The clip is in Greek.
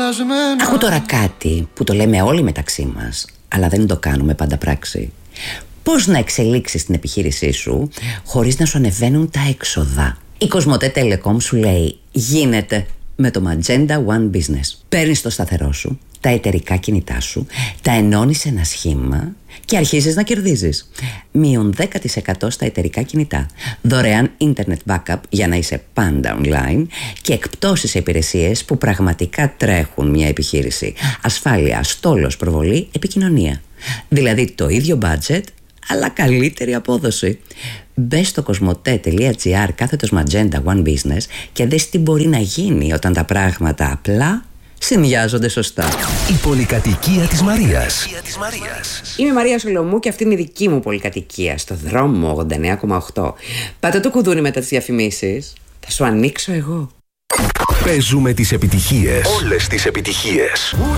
Άκου τώρα κάτι που το λέμε όλοι μεταξύ μας, αλλά δεν το κάνουμε πάντα πράξη. Πώς να εξελίξεις την επιχείρησή σου χωρίς να σου ανεβαίνουν τα έξοδα. Η Κοσμοτέ Telecom σου λέει γίνεται με το Magenta One Business. Παίρνεις το σταθερό σου, τα εταιρικά κινητά σου, τα ενώνεις σε ένα σχήμα και αρχίζεις να κερδίζεις. Μείον 10% στα εταιρικά κινητά, δωρεάν internet backup για να είσαι πάντα online και εκπτώσεις σε υπηρεσίες που πραγματικά τρέχουν μια επιχείρηση. Ασφάλεια, στόλος, προβολή, επικοινωνία. Δηλαδή το ίδιο budget αλλά καλύτερη απόδοση. Μπες στο cosmote.gr/Magenta One Business και δες τι μπορεί να γίνει όταν τα πράγματα απλά συνδυάζονται σωστά. Η πολυκατοικία της Μαρίας. Είμαι η Μαρία Σολομού και αυτή είναι η δική μου πολυκατοικία στο δρόμο 89,8. Πάτε το κουδούνι μετά τις διαφημίσεις. Θα σου ανοίξω εγώ. Παίζουμε τις επιτυχίες. Όλες τις επιτυχίες.